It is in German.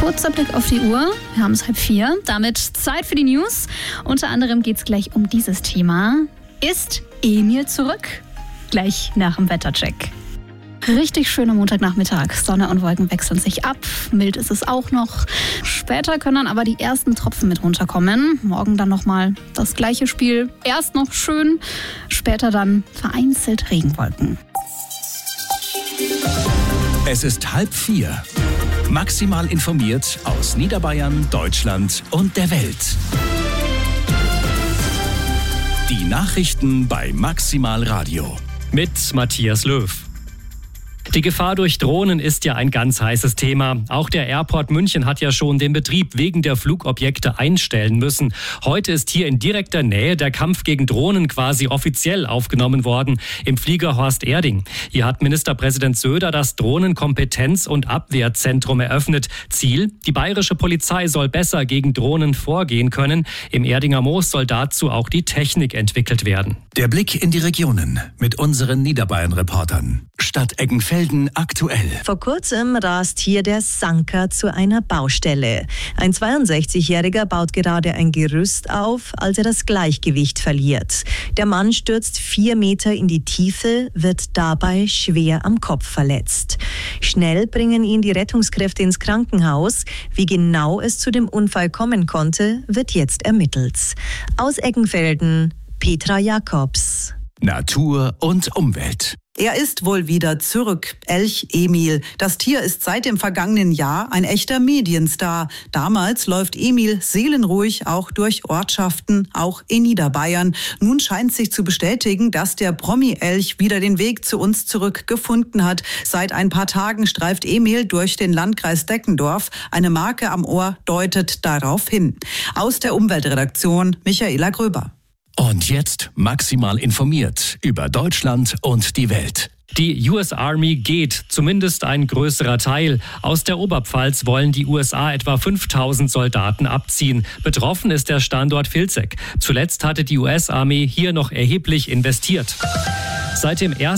Kurzer Blick auf die Uhr. Wir haben es 3:30. Damit Zeit für die News. Unter anderem geht es gleich um dieses Thema. Ist Emil zurück? Gleich nach dem Wettercheck. Richtig schöner Montagnachmittag. Sonne und Wolken wechseln sich ab. Mild ist es auch noch. Später können dann aber die ersten Tropfen mit runterkommen. Morgen dann nochmal das gleiche Spiel. Erst noch schön, später dann vereinzelt Regenwolken. Es ist 3:30. Maximal informiert aus Niederbayern, Deutschland und der Welt. Die Nachrichten bei Maximal Radio. Mit Matthias Löw. Die Gefahr durch Drohnen ist ja ein ganz heißes Thema. Auch der Airport München hat ja schon den Betrieb wegen der Flugobjekte einstellen müssen. Heute ist hier in direkter Nähe der Kampf gegen Drohnen quasi offiziell aufgenommen worden im Flieger Horst Erding. Hier hat Ministerpräsident Söder das Drohnenkompetenz- und Abwehrzentrum eröffnet. Ziel: Die bayerische Polizei soll besser gegen Drohnen vorgehen können. Im Erdinger Moos soll dazu auch die Technik entwickelt werden. Der Blick in die Regionen mit unseren Niederbayern-Reportern. Stadt Eggenfelden aktuell. Vor kurzem rast hier der Sanker zu einer Baustelle. Ein 62-Jähriger baut gerade ein Gerüst auf, als er das Gleichgewicht verliert. Der Mann stürzt 4 Meter in die Tiefe, wird dabei schwer am Kopf verletzt. Schnell bringen ihn die Rettungskräfte ins Krankenhaus. Wie genau es zu dem Unfall kommen konnte, wird jetzt ermittelt. Aus Eggenfelden, Petra Jakobs. Natur und Umwelt. Er ist wohl wieder zurück. Elch Emil. Das Tier ist seit dem vergangenen Jahr ein echter Medienstar. Damals läuft Emil seelenruhig auch durch Ortschaften, auch in Niederbayern. Nun scheint sich zu bestätigen, dass der Promi-Elch wieder den Weg zu uns zurückgefunden hat. Seit ein paar Tagen streift Emil durch den Landkreis Deckendorf. Eine Marke am Ohr deutet darauf hin. Aus der Umweltredaktion Michaela Gröber. Und jetzt maximal informiert über Deutschland und die Welt. Die US Army geht, zumindest ein größerer Teil. Aus der Oberpfalz wollen die USA etwa 5000 Soldaten abziehen. Betroffen ist der Standort Vilseck. Zuletzt hatte die US Army hier noch erheblich investiert. Seit dem